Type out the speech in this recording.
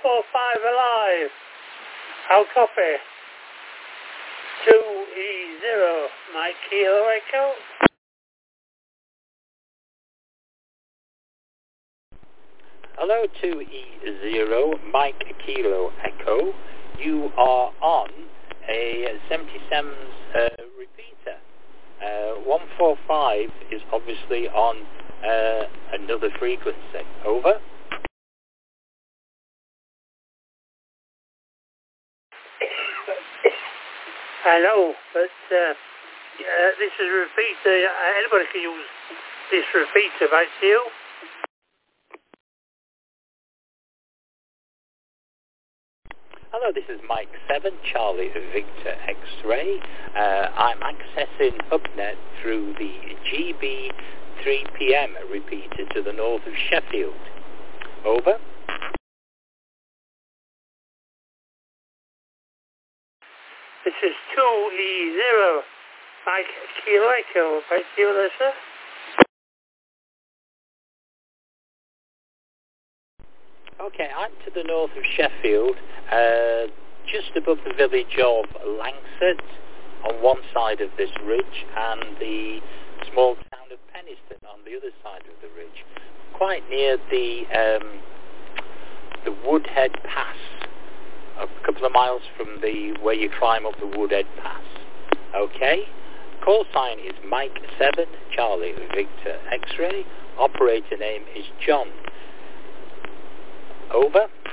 145 alive. I'll copy. 2E0, Mike Kilo Echo. Hello, 2E0, Mike Kilo Echo. You are on a 77's repeater. 145 is obviously on another frequency. Over. I know, but this is a repeater. Anybody can use this repeater, back to you. Hello, this is Mike 7, Charlie Victor X-Ray. I'm accessing HubNet through the GB 3PM repeater to the north of Sheffield. Over. This is 2E0, Mike Kilo Echo. Back to you there, sir. Okay, I'm to the north of Sheffield, just above the village of Langsett on one side of this ridge and the small town of Penistone on the other side of the ridge, quite near the Woodhead Pass, a couple of miles from where you climb up the Woodhead Pass. Okay, call sign is Mike 7, Charlie Victor X-Ray, operator name is John. Over.